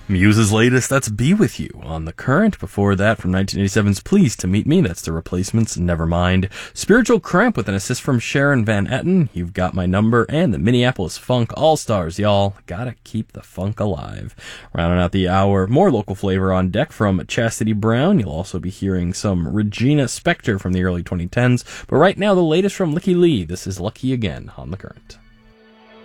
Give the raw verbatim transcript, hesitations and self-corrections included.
Muse's latest, that's Be With You on The Current. Before that, from nineteen eighty-seven's Pleased to Meet Me, that's The Replacements, Nevermind. Spiritual Cramp with an assist from Sharon Van Etten, You've Got My Number, and the Minneapolis Funk All-Stars, y'all. Gotta keep the funk alive. Rounding out the hour, more local flavor on deck from Chastity Brown. You'll also be hearing some Regina Spektor from the early twenty tens. But right now, the latest from Licky Lee. This is Lucky Again on The Current.